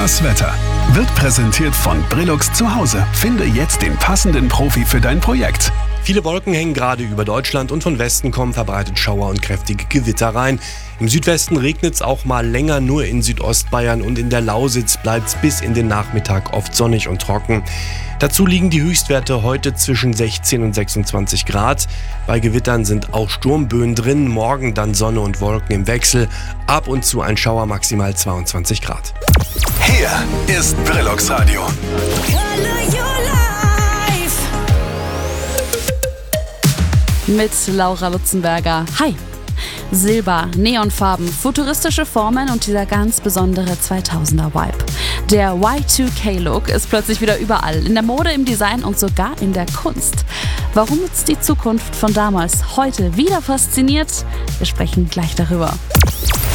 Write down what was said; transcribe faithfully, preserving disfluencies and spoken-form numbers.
Das Wetter wird präsentiert von Brillux zu Hause. Finde jetzt den passenden Profi für dein Projekt. Viele Wolken hängen gerade über Deutschland und von Westen kommen verbreitet Schauer und kräftige Gewitter rein. Im Südwesten regnet es auch mal länger, nur in Südostbayern und in der Lausitz bleibt es bis in den Nachmittag oft sonnig und trocken. Dazu liegen die Höchstwerte heute zwischen sechzehn und sechsundzwanzig Grad. Bei Gewittern sind auch Sturmböen drin, morgen dann Sonne und Wolken im Wechsel. Ab und zu ein Schauer, maximal zweiundzwanzig Grad. Hier ist Brillux Radio. Mit Laura Lutzenberger. Hi! Silber, Neonfarben, futuristische Formen und dieser ganz besondere zweitausender-Vibe. Der Y zwei K-Look ist plötzlich wieder überall, in der Mode, im Design und sogar in der Kunst. Warum uns die Zukunft von damals heute wieder fasziniert? Wir sprechen gleich darüber.